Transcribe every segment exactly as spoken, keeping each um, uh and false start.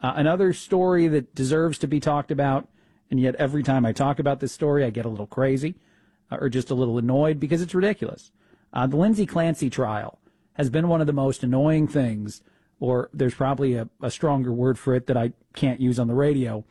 Uh, another story that deserves to be talked about, and yet every time I talk about this story, I get a little crazy uh, or just a little annoyed because it's ridiculous. Uh, the Lindsay Clancy trial has been one of the most annoying things, or there's probably a, a stronger word for it that I can't use on the radio,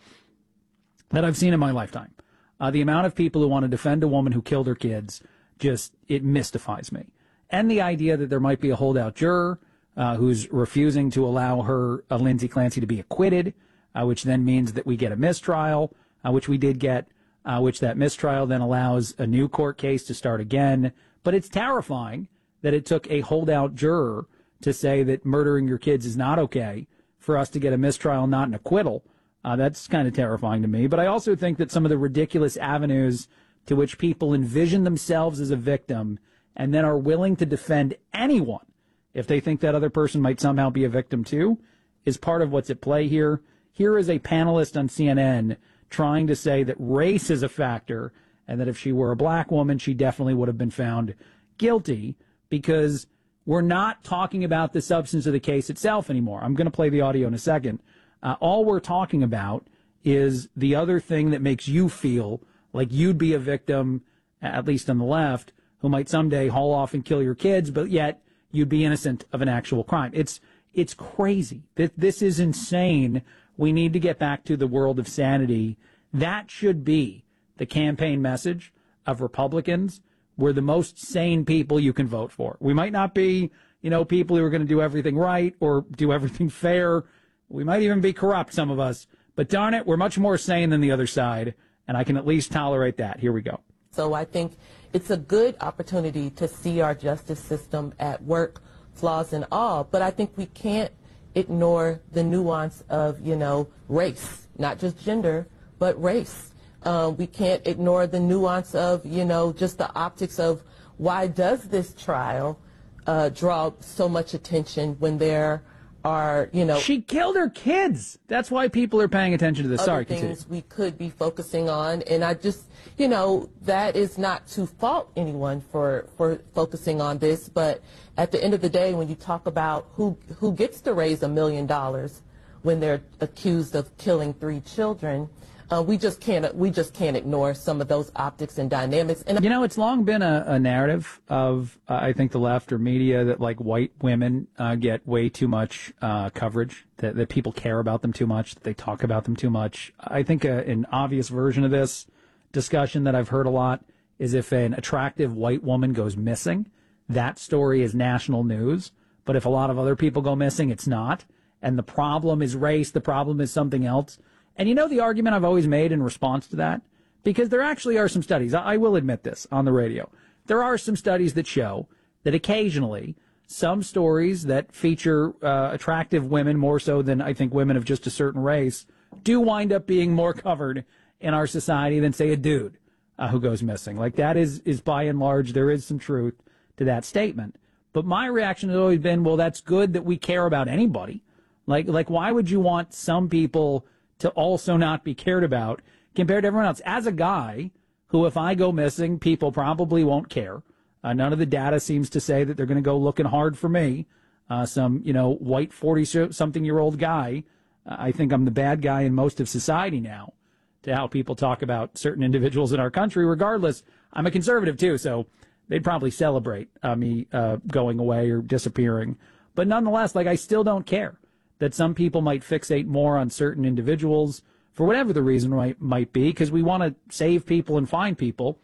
that I've seen in my lifetime. Uh, the amount of people who want to defend a woman who killed her kids, just, it mystifies me. And the idea that there might be a holdout juror uh, who's refusing to allow her, uh, Lindsay Clancy, to be acquitted, uh, which then means that we get a mistrial, uh, which we did get, uh, which that mistrial then allows a new court case to start again. But it's terrifying that it took a holdout juror to say that murdering your kids is not okay for us to get a mistrial, not an acquittal. Uh, that's kind of terrifying to me. But I also think that some of the ridiculous avenues to which people envision themselves as a victim and then are willing to defend anyone if they think that other person might somehow be a victim too is part of what's at play here. Here is a panelist on C N N trying to say that race is a factor and that if she were a black woman, she definitely would have been found guilty, because we're not talking about the substance of the case itself anymore. I'm going to play the audio in a second. Uh, all we're talking about is the other thing that makes you feel like you'd be a victim, at least on the left, who might someday haul off and kill your kids, but yet you'd be innocent of an actual crime. It's it's crazy. This is insane. We need to get back to the world of sanity. That should be the campaign message of Republicans. We're the most sane people you can vote for. We might not be, you know, people who are going to do everything right or do everything fair. We might even be corrupt, some of us. But darn it, we're much more sane than the other side, and I can at least tolerate that. Here we go. So I think it's a good opportunity to see our justice system at work, flaws and all, but I think we can't ignore the nuance of, you know, race, not just gender, but race. Uh, we can't ignore the nuance of, you know, just the optics of why does this trial uh, draw so much attention when there are, you know... She killed her kids. That's why people are paying attention to this. Other Sorry, things continue. We could be focusing on, and I just, you know, that is not to fault anyone for, for focusing on this, but at the end of the day, when you talk about who, who gets to raise a million dollars when they're accused of killing three children, Uh, we just can't we just can't ignore some of those optics and dynamics. And you know, it's long been a, a narrative of uh, I think the left or media that like white women uh, get way too much uh, coverage, that, that people care about them too much, that they talk about them too much. I think a, an obvious version of this discussion that I've heard a lot is if an attractive white woman goes missing, that story is national news. But if a lot of other people go missing, it's not. And the problem is race. The problem is something else. And you know the argument I've always made in response to that? Because there actually are some studies, I will admit this on the radio, there are some studies that show that occasionally some stories that feature uh, attractive women more so than I think women of just a certain race do wind up being more covered in our society than, say, a dude uh, who goes missing. Like that is, is by and large, there is some truth to that statement. But my reaction has always been, well, that's good that we care about anybody. Like, like why would you want some people to also not be cared about compared to everyone else? As a guy who, if I go missing, people probably won't care. Uh, none of the data seems to say that they're going to go looking hard for me. Uh, some, you know, white forty-something-year-old guy. Uh, I think I'm the bad guy in most of society now to how people talk about certain individuals in our country. Regardless, I'm a conservative too, so they'd probably celebrate uh, me uh, going away or disappearing. But nonetheless, like, I still don't care that some people might fixate more on certain individuals for whatever the reason might, might be, because we want to save people and find people.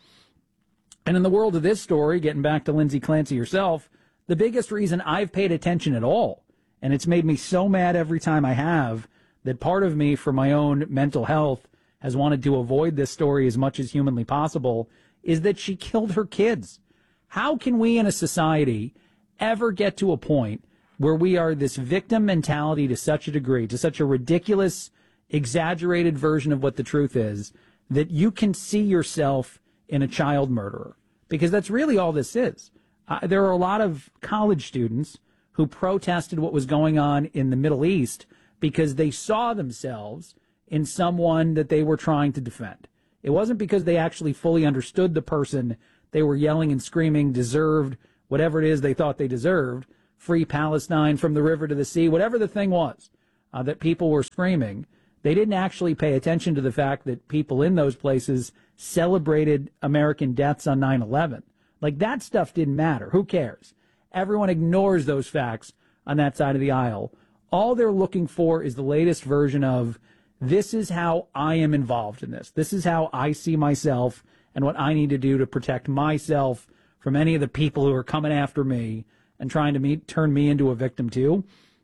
And in the world of this story, getting back to Lindsay Clancy herself, the biggest reason I've paid attention at all, and it's made me so mad every time I have, that part of me, for my own mental health, has wanted to avoid this story as much as humanly possible, is that she killed her kids. How can we in a society ever get to a point where we are this victim mentality to such a degree, to such a ridiculous, exaggerated version of what the truth is, that you can see yourself in a child murderer? Because that's really all this is. Uh, there are a lot of college students who protested what was going on in the Middle East because they saw themselves in someone that they were trying to defend. It wasn't because they actually fully understood the person they were yelling and screaming deserved whatever it is they thought they deserved. Free Palestine from the river to the sea, whatever the thing was. uh, that people were screaming, they didn't actually pay attention to the fact that people in those places celebrated American deaths on nine eleven. Like, that stuff didn't matter. Who cares? Everyone ignores those facts on that side of the aisle. All they're looking for is the latest version of, this is how I am involved in this. This is how I see myself and what I need to do to protect myself from any of the people who are coming after me and trying to meet, turn me into a victim too.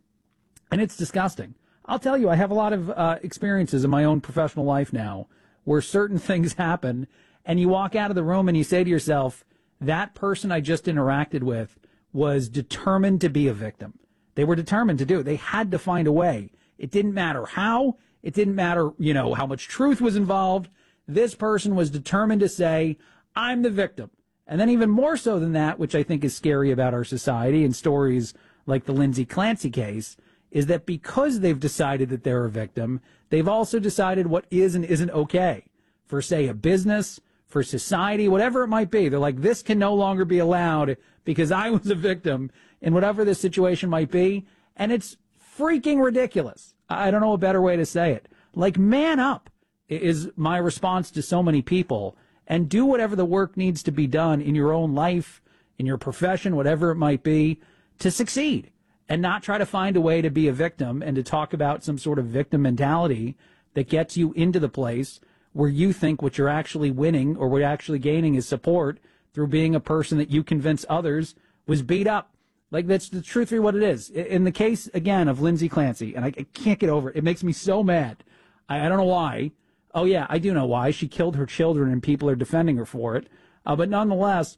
And it's disgusting. I'll tell you, I have a lot of uh, experiences in my own professional life now where certain things happen and you walk out of the room and you say to yourself, that person I just interacted with was determined to be a victim. They were determined to do it. They had to find a way. It didn't matter how. It didn't matter, you know, how much truth was involved. This person was determined to say, I'm the victim. And then even more so than that, which I think is scary about our society and stories like the Lindsay Clancy case, is that because they've decided that they're a victim, they've also decided what is and isn't okay for, say, a business, for society, whatever it might be. They're like, this can no longer be allowed because I was a victim in whatever this situation might be. And it's freaking ridiculous. I don't know a better way to say it. Like, man up is my response to so many people, and do whatever the work needs to be done in your own life, in your profession, whatever it might be, to succeed, and not try to find a way to be a victim and to talk about some sort of victim mentality that gets you into the place where you think what you're actually winning or what you're actually gaining is support through being a person that you convince others was beat up. Like, that's the truth of what it is. In the case, again, of Lindsay Clancy, and I, I can't get over it. It makes me so mad. I, I don't know why. Oh, yeah, I do know why. She killed her children, and people are defending her for it. Uh, but nonetheless,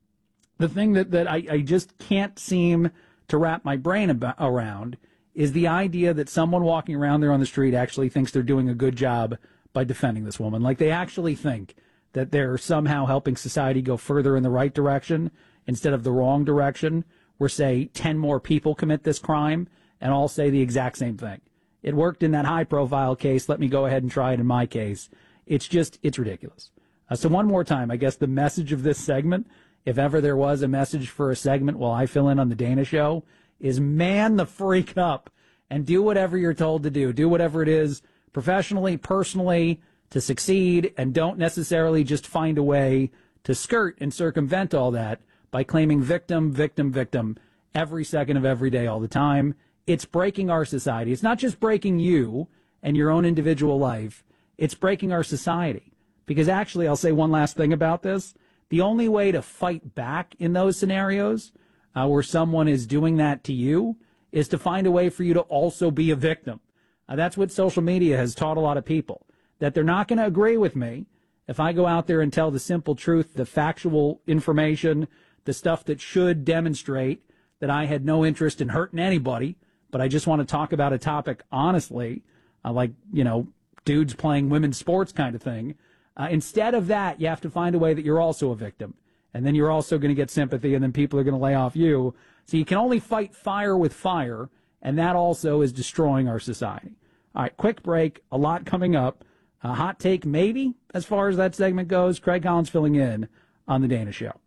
the thing that, that I, I just can't seem to wrap my brain about, around is the idea that someone walking around there on the street actually thinks they're doing a good job by defending this woman. Like, they actually think that they're somehow helping society go further in the right direction instead of the wrong direction, where, say, ten more people commit this crime and all say the exact same thing. It worked in that high-profile case. Let me go ahead and try it in my case. It's just, it's ridiculous. Uh, so one more time, I guess the message of this segment, if ever there was a message for a segment while I fill in on the Dana Show, is man the freak up and do whatever you're told to do. Do whatever it is, professionally, personally, to succeed, and don't necessarily just find a way to skirt and circumvent all that by claiming victim, victim, victim every second of every day all the time. It's breaking our society. It's not just breaking you and your own individual life. It's breaking our society. Because actually, I'll say one last thing about this. The only way to fight back in those scenarios uh, where someone is doing that to you is to find a way for you to also be a victim. Uh, that's what social media has taught a lot of people, that they're not going to agree with me if I go out there and tell the simple truth, the factual information, the stuff that should demonstrate that I had no interest in hurting anybody, but I just want to talk about a topic honestly, uh, like, you know, dudes playing women's sports kind of thing. Uh, instead of that, you have to find a way that you're also a victim. And then you're also going to get sympathy, and then people are going to lay off you. So you can only fight fire with fire, and that also is destroying our society. All right, quick break. A lot coming up. A hot take maybe as far as that segment goes. Craig Collins filling in on The Dana Show.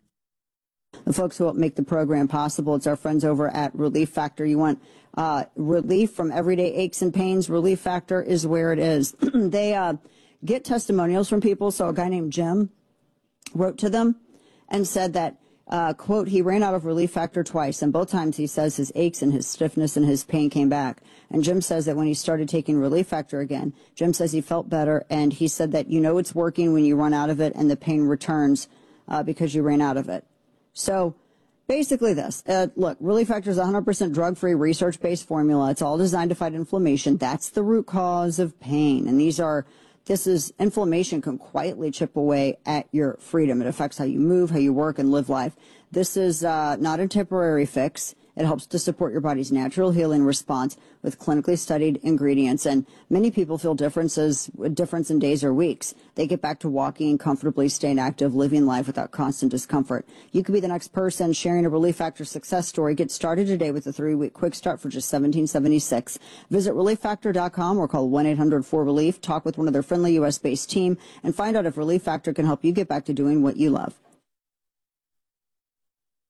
The folks who help make the program possible, it's our friends over at Relief Factor. You want uh, relief from everyday aches and pains? Relief Factor is where it is. They uh, get testimonials from people. So a guy named Jim wrote to them and said that, uh, quote, he ran out of Relief Factor twice, and both times he says his aches and his stiffness and his pain came back. And Jim says that when he started taking Relief Factor again, Jim says he felt better, and he said that you know it's working when you run out of it and the pain returns uh, because you ran out of it. So basically this, uh, look, Relief Factor is a one hundred percent drug-free, research-based formula. It's all designed to fight inflammation. That's the root cause of pain. And these are, this is, inflammation can quietly chip away at your freedom. It affects how you move, how you work, and live life. This is uh, not a temporary fix. It helps to support your body's natural healing response with clinically studied ingredients. And many people feel differences, difference in days or weeks. They get back to walking comfortably, staying active, living life without constant discomfort. You could be the next person sharing a Relief Factor success story. Get started today with a three-week quick start for just seventeen seventy-six. Visit relief factor dot com or call one eight hundred four relief. Talk with one of their friendly U S-based team and find out if Relief Factor can help you get back to doing what you love.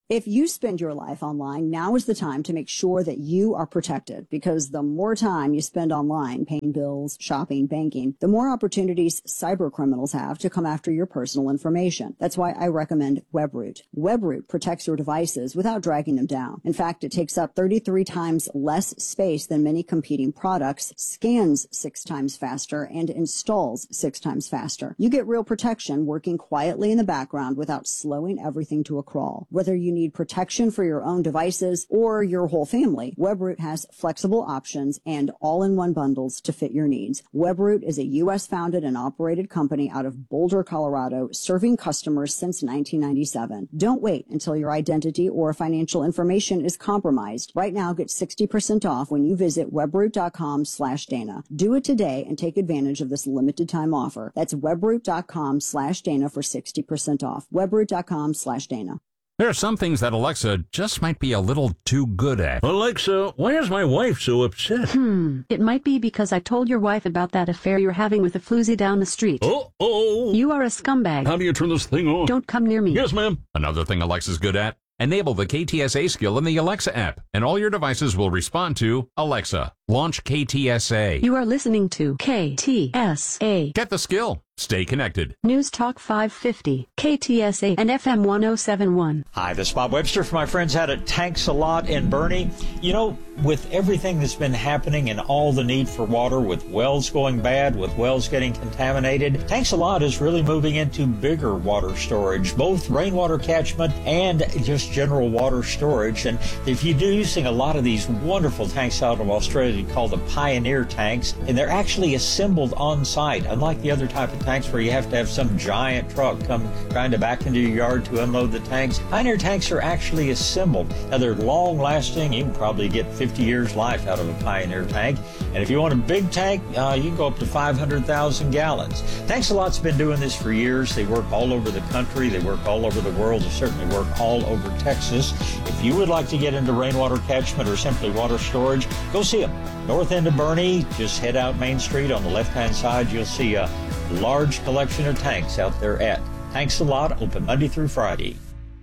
If you spend your life online, now is the time to make sure that you are protected, because the more time you spend online paying bills, shopping, banking, the more opportunities cyber criminals have to come after your personal information. That's why I recommend WebRoot. WebRoot protects your devices without dragging them down. In fact, it takes up thirty-three times less space than many competing products, scans six times faster, and installs six times faster. You get real protection working quietly in the background without slowing everything to a crawl. Whether you need protection for your own devices or your whole family, WebRoot has flexible options and all-in-one bundles to fit your needs. WebRoot is a U S founded and operated company out of Boulder, Colorado, serving customers since nineteen ninety-seven. Don't wait until your identity or financial information is compromised. Right now, get sixty percent off when you visit webroot.com slash Dana. Do it today and take advantage of this limited time offer. That's webroot.com slash Dana for sixty percent off. webroot.com slash Dana. There are some things that Alexa just might be a little too good at. Alexa, why is my wife so upset? Hmm, it might be because I told your wife about that affair you're having with a floozy down the street. Uh-oh. You are a scumbag. How do you turn this thing on? Don't come near me. Yes, ma'am. Another thing Alexa's good at? Enable the K T S A skill in the Alexa app, and all your devices will respond to Alexa. Launch K T S A. You are listening to K T S A. Get the skill. Stay connected. News Talk five fifty, K T S A, and F M one oh seven point one. Hi, this is Bob Webster from my friends out at Tanks a Lot in Bernie. You know, with everything that's been happening and all the need for water, with wells going bad, with wells getting contaminated, Tanks a Lot is really moving into bigger water storage, both rainwater catchment and just general water storage. And if you're using a lot of these wonderful tanks out of Australia called the Pioneer tanks, and they're actually assembled on site, unlike the other type of tanks where you have to have some giant truck come trying to back into your yard to unload the tanks. Pioneer tanks are actually assembled. Now, they're long lasting. You can probably get fifty years life out of a Pioneer tank. And if you want a big tank, uh, you can go up to five hundred thousand gallons. Tanks a Lot's been doing this for years. They work all over the country. They work all over the world. They certainly work all over Texas. If you would like to get into rainwater catchment or simply water storage, go see them. North end of Bernie, just head out Main Street. On the left-hand side, you'll see a large collection of tanks out there at Tanks a Lot, open Monday through Friday.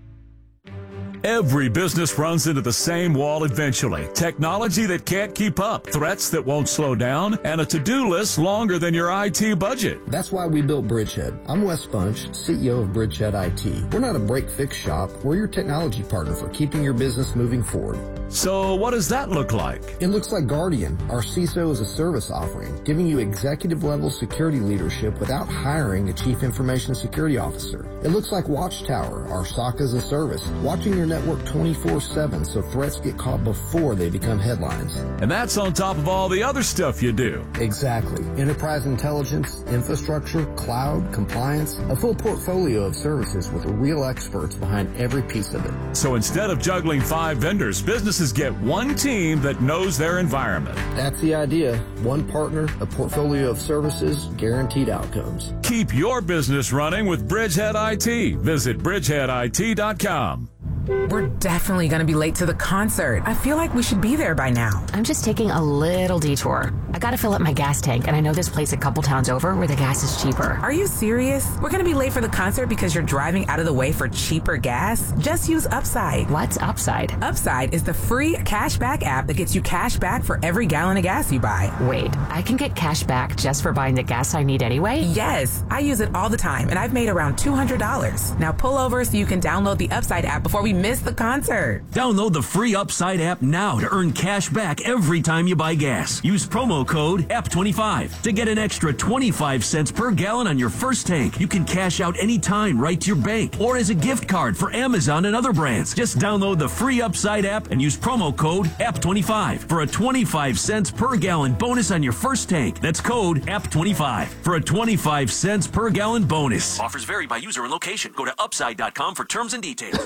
Every business runs into the same wall eventually. Technology that can't keep up, threats that won't slow down, and a to-do list longer than your I T budget. That's why we built Bridgehead. I'm Wes Bunch, C E O of Bridgehead I T. We're not a break-fix shop. We're your technology partner for keeping your business moving forward. So what does that look like? It looks like Guardian, our C I S O as a service offering, giving you executive-level security leadership without hiring a chief information security officer. It looks like Watchtower, our S O C as a service, watching your network twenty-four seven so threats get caught before they become headlines. And that's on top of all the other stuff you do. Exactly. Enterprise intelligence, infrastructure, cloud, compliance, a full portfolio of services with real experts behind every piece of it. So instead of juggling five vendors, businesses get one team that knows their environment. That's the idea. One partner, a portfolio of services, guaranteed outcomes. Keep your business running with Bridgehead I T. Visit bridgehead I T dot com. We're definitely going to be late to the concert. I feel like we should be there by now. I'm just taking a little detour. I got to fill up my gas tank, and I know this place a couple towns over where the gas is cheaper. Are you serious? We're going to be late for the concert because you're driving out of the way for cheaper gas? Just use Upside. What's Upside? Upside is the free cashback app that gets you cash back for every gallon of gas you buy. Wait, I can get cash back just for buying the gas I need anyway? Yes, I use it all the time, and I've made around two hundred dollars. Now pull over so you can download the Upside app before we miss the concert. Download the free Upside app now to earn cash back every time you buy gas. Use promo code A P twenty-five to get an extra twenty-five cents per gallon on your first tank. You can cash out anytime right to your bank or as a gift card for Amazon and other brands. Just download the free Upside app and use promo code A P twenty-five for a twenty-five cents per gallon bonus on your first tank. That's code A P twenty-five for a twenty-five cents per gallon bonus. Offers vary by user and location. Go to upside dot com for terms and details.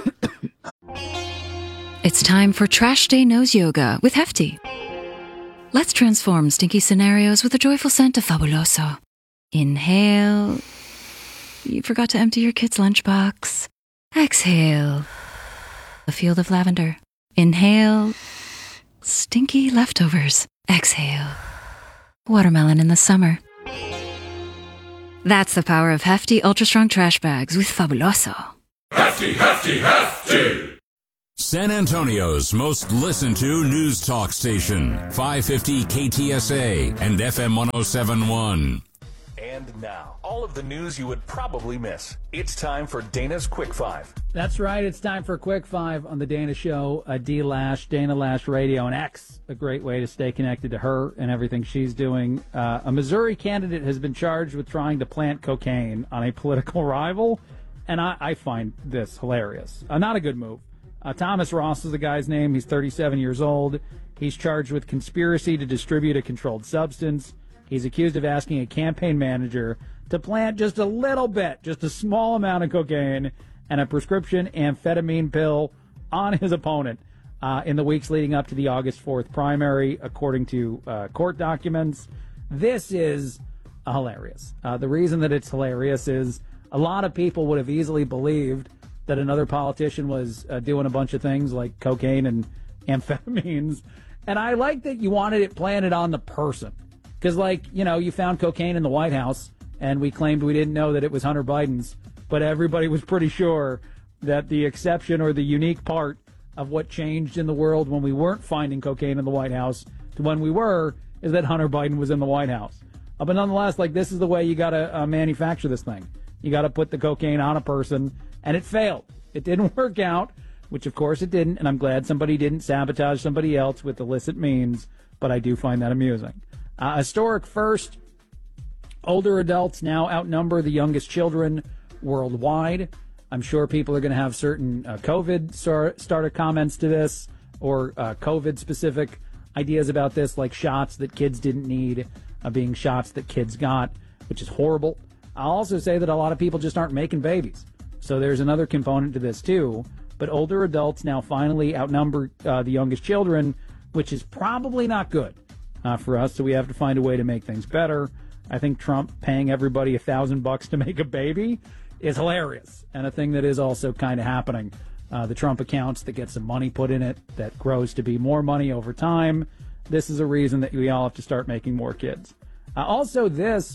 It's time for Trash Day Nose Yoga with Hefty. Let's transform stinky scenarios with a joyful scent of Fabuloso. Inhale. You forgot to empty your kid's lunchbox. Exhale. A field of lavender. Inhale. Stinky leftovers. Exhale. Watermelon in the summer. That's the power of Hefty Ultra Strong Trash Bags with Fabuloso. Hefty, hefty, hefty! San Antonio's most listened to news talk station, five fifty K T S A and F M one oh seven point one. And now, all of the news you would probably miss. It's time for Dana's Quick Five. That's right. It's time for Quick Five on the Dana Show. Uh, D Lash, Dana Lash Radio, and X. A great way to stay connected to her and everything she's doing. Uh, a Missouri candidate has been charged with trying to plant cocaine on a political rival, and I, I find this hilarious. Uh, not a good move. Uh, Thomas Ross is the guy's name. He's thirty-seven years old. He's charged with conspiracy to distribute a controlled substance. He's accused of asking a campaign manager to plant just a little bit, just a small amount of cocaine and a prescription amphetamine pill on his opponent uh, in the weeks leading up to the August fourth primary, according to uh, court documents. This is uh, hilarious. Uh, the reason that it's hilarious is a lot of people would have easily believed that another politician was uh, doing a bunch of things like cocaine and amphetamines. And I like that you wanted it planted on the person. Because, like, you know, you found cocaine in the White House, and we claimed we didn't know that it was Hunter Biden's, but everybody was pretty sure that the exception or the unique part of what changed in the world when we weren't finding cocaine in the White House to when we were is that Hunter Biden was in the White House. Uh, but nonetheless, like, this is the way you got to uh, manufacture this thing. You got to put the cocaine on a person, and it failed. It didn't work out, which, of course, it didn't, and I'm glad somebody didn't sabotage somebody else with illicit means, but I do find that amusing. Uh, historic first, older adults now outnumber the youngest children worldwide. I'm sure people are going to have certain uh, COVID star- starter comments to this or uh, COVID-specific ideas about this, like shots that kids didn't need uh, being shots that kids got, which is horrible. I'll also say that a lot of people just aren't making babies. So there's another component to this, too. But older adults now finally outnumber uh, the youngest children, which is probably not good. Uh, for us, so we have to find a way to make things better. I think Trump paying everybody a thousand bucks to make a baby is hilarious, and a thing that is also kind of happening. Uh, the Trump accounts that get some money put in it that grows to be more money over time. This is a reason that we all have to start making more kids. Uh, also, this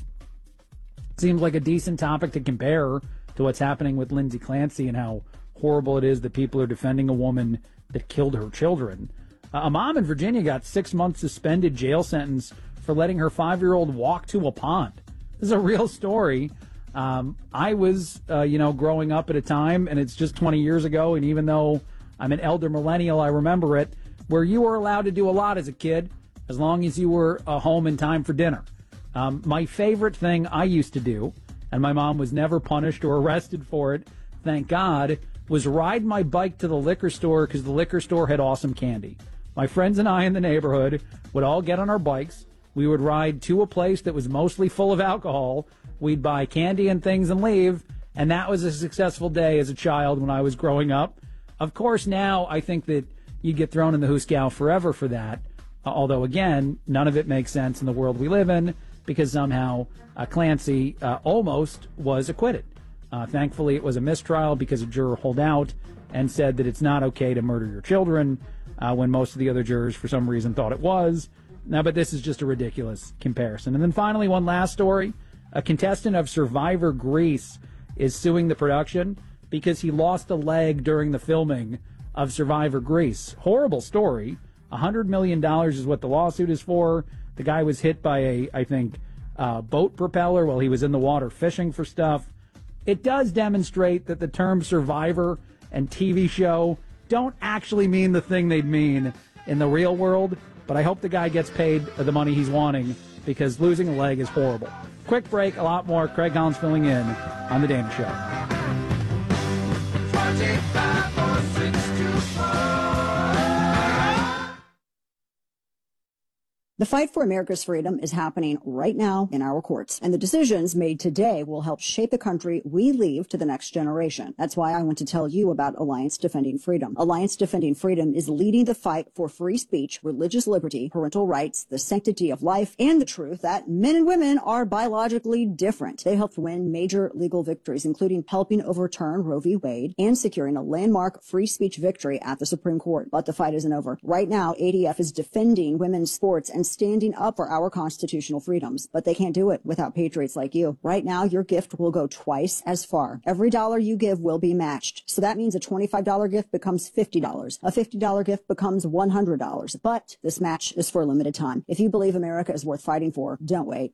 seems like a decent topic to compare to what's happening with Lindsay Clancy and how horrible it is that people are defending a woman that killed her children. A mom in Virginia got six months suspended jail sentence for letting her five-year-old walk to a pond. This is a real story. Um, I was, uh, you know, growing up at a time, and it's just twenty years ago, and even though I'm an elder millennial, I remember it, where you were allowed to do a lot as a kid, as long as you were uh, home in time for dinner. Um, my favorite thing I used to do, and my mom was never punished or arrested for it, thank God, was ride my bike to the liquor store because the liquor store had awesome candy. My friends and I in the neighborhood would all get on our bikes. We would ride to a place that was mostly full of alcohol. We'd buy candy and things and leave. And that was a successful day as a child when I was growing up. Of course, now I think that you'd get thrown in the Hooskow forever for that. Uh, although, again, none of it makes sense in the world we live in because somehow uh, Clancy uh, almost was acquitted. Uh, thankfully, it was a mistrial because a juror held out and said that it's not okay to murder your children. Uh, when most of the other jurors, for some reason, thought it was. Now, but this is just a ridiculous comparison. And then finally, one last story. A contestant of Survivor Greece is suing the production because he lost a leg during the filming of Survivor Greece. Horrible story. one hundred million dollars is what the lawsuit is for. The guy was hit by a, I think, uh, boat propeller while he was in the water fishing for stuff. It does demonstrate that the term survivor and T V show don't actually mean the thing they'd mean in the real world, but I hope the guy gets paid the money he's wanting because losing a leg is horrible. Quick break, a lot more. Craig Collins filling in on The Dana Show. twenty-five, four, six, two, four. The fight for America's freedom is happening right now in our courts, and the decisions made today will help shape the country we leave to the next generation. That's why I want to tell you about Alliance Defending Freedom. Alliance Defending Freedom is leading the fight for free speech, religious liberty, parental rights, the sanctity of life, and the truth that men and women are biologically different. They helped win major legal victories, including helping overturn Roe v. Wade and securing a landmark free speech victory at the Supreme Court. But the fight isn't over. Right now, A D F is defending women's sports and and standing up for our constitutional freedoms. But they can't do it without patriots like you. Right now, your gift will go twice as far. Every dollar you give will be matched. So that means a twenty-five dollar gift becomes fifty dollars. A fifty dollar gift becomes one hundred dollars. But this match is for a limited time. If you believe America is worth fighting for, don't wait.